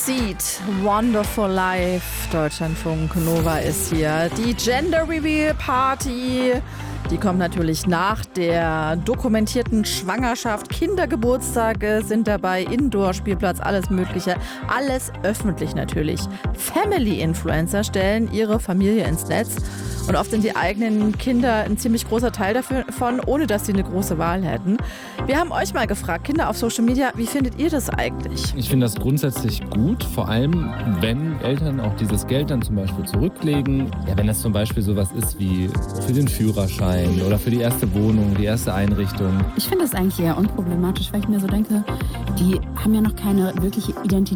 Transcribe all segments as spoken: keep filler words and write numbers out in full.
Seed, Wonderful Life, Deutschlandfunk Nova ist hier. Die Gender Reveal Party, die kommt natürlich nach der dokumentierten Schwangerschaft. Kindergeburtstage sind dabei, Indoor-Spielplatz, alles Mögliche. Alles öffentlich natürlich. Family-Influencer stellen ihre Familie ins Netz. Und oft sind die eigenen Kinder ein ziemlich großer Teil davon, ohne dass sie eine große Wahl hätten. Wir haben euch mal gefragt, Kinder auf Social Media, wie findet ihr das eigentlich? Ich finde das grundsätzlich gut, vor allem wenn Eltern auch dieses Geld dann zum Beispiel zurücklegen. Ja, wenn das zum Beispiel sowas ist wie für den Führerschein oder für die erste Wohnung, die erste Einrichtung. Ich finde das eigentlich eher unproblematisch, weil ich mir so denke, die haben ja noch keine wirkliche Identität.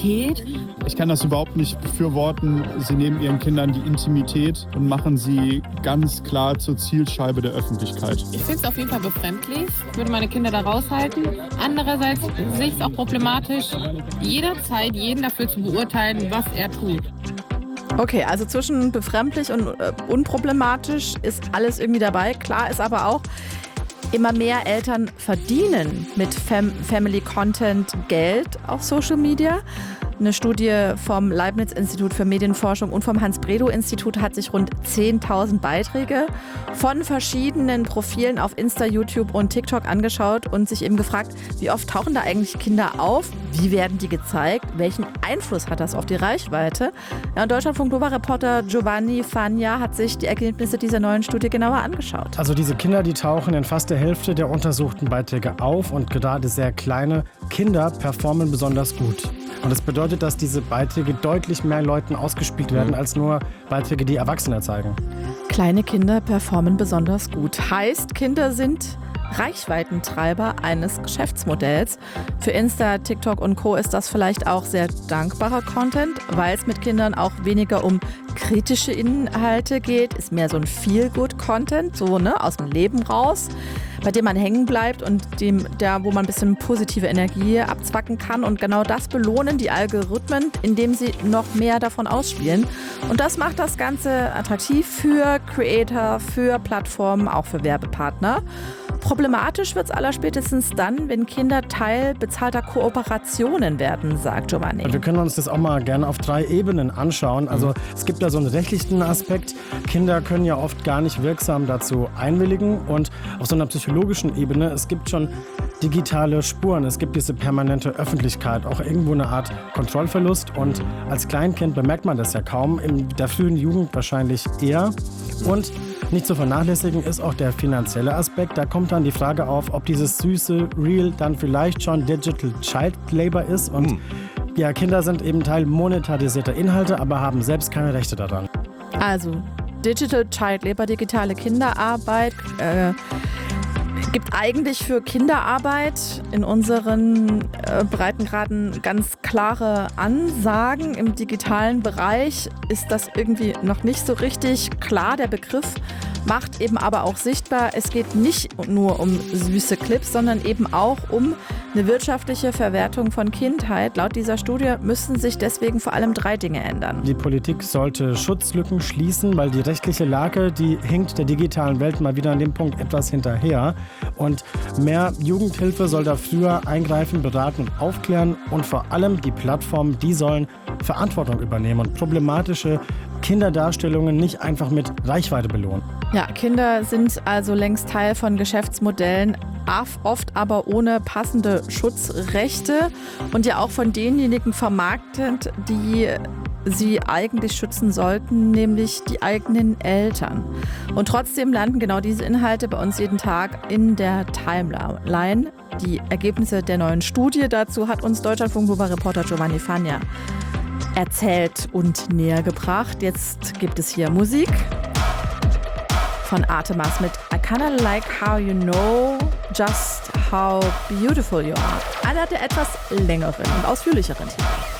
Ich kann das überhaupt nicht befürworten. Sie nehmen ihren Kindern die Intimität und machen sie ganz klar zur Zielscheibe der Öffentlichkeit. Ich finde es auf jeden Fall befremdlich. Ich würde meine Kinder da raushalten. Andererseits sehe ich es auch problematisch, jederzeit jeden dafür zu beurteilen, was er tut. Okay, also zwischen befremdlich und äh, unproblematisch ist alles irgendwie dabei. Klar ist aber auch, immer mehr Eltern verdienen mit Fam- Family Content Geld auf Social Media. Eine Studie vom Leibniz-Institut für Medienforschung und vom Hans-Bredow-Institut hat sich rund zehntausend Beiträge von verschiedenen Profilen auf Insta, YouTube und TikTok angeschaut und sich eben gefragt, wie oft tauchen da eigentlich Kinder auf? Wie werden die gezeigt? Welchen Einfluss hat das auf die Reichweite? Ja, und Deutschlandfunk-Nova-Reporter Giovanni Fagna hat sich die Ergebnisse dieser neuen Studie genauer angeschaut. Also diese Kinder, die tauchen in fast der Hälfte der untersuchten Beiträge auf und gerade sehr kleine Kinder performen besonders gut. Und das bedeutet, dass diese Beiträge deutlich mehr Leuten ausgespielt werden, als nur Beiträge, die Erwachsene zeigen. Kleine Kinder performen besonders gut. Heißt, Kinder sind Reichweitentreiber eines Geschäftsmodells. Für Insta, TikTok und Co. ist das vielleicht auch sehr dankbarer Content, weil es mit Kindern auch weniger um kritische Inhalte geht, ist mehr so ein Feel-Good-Content, so ne, aus dem Leben raus, bei dem man hängen bleibt und dem, der, wo man ein bisschen positive Energie abzwacken kann. Und genau das belohnen die Algorithmen, indem sie noch mehr davon ausspielen. Und das macht das Ganze attraktiv für Creator, für Plattformen, auch für Werbepartner. Problematisch wird es allerspätestens dann, wenn Kinder Teil bezahlter Kooperationen werden, sagt Giovanni. Und wir können uns das auch mal gerne auf drei Ebenen anschauen. Also es gibt da so einen rechtlichen Aspekt. Kinder können ja oft gar nicht wirksam dazu einwilligen. Und auf so einer psychologischen Ebene, es gibt schon digitale Spuren. Es gibt diese permanente Öffentlichkeit, auch irgendwo eine Art Kontrollverlust. Und als Kleinkind bemerkt man das ja kaum, in der frühen Jugend wahrscheinlich eher. Und nicht zu vernachlässigen ist auch der finanzielle Aspekt. Da kommt dann die Frage auf, ob dieses süße Reel dann vielleicht schon Digital Child Labor ist. Und mhm. ja, Kinder sind eben Teil monetarisierter Inhalte, aber haben selbst keine Rechte daran. Also Digital Child Labor, digitale Kinderarbeit, äh, gibt eigentlich für Kinderarbeit in unseren äh, Breitengraden ganz klare Ansagen. Im digitalen Bereich ist das irgendwie noch nicht so richtig klar. Der Begriff macht eben aber auch sichtbar, es geht nicht nur um süße Clips, sondern eben auch um eine wirtschaftliche Verwertung von Kindheit. Laut dieser Studie müssen sich deswegen vor allem drei Dinge ändern. Die Politik sollte Schutzlücken schließen, weil die rechtliche Lage, die hinkt der digitalen Welt mal wieder an dem Punkt etwas hinterher. Und mehr Jugendhilfe soll da früher eingreifen, beraten und aufklären. Und vor allem die Plattformen, die sollen Verantwortung übernehmen und problematische Kinderdarstellungen nicht einfach mit Reichweite belohnen. Ja, Kinder sind also längst Teil von Geschäftsmodellen, oft aber ohne passende Schutzrechte und ja auch von denjenigen vermarktet, die sie eigentlich schützen sollten, nämlich die eigenen Eltern. Und trotzdem landen genau diese Inhalte bei uns jeden Tag in der Timeline. Die Ergebnisse der neuen Studie dazu hat uns Deutschlandfunk-Nova-Reporter Giovanni Fagna erzählt und näher gebracht. Jetzt gibt es hier Musik von Artemas mit I Kinda Like How You Know Just How Beautiful You Are. Einer der etwas längeren und ausführlicheren Titel.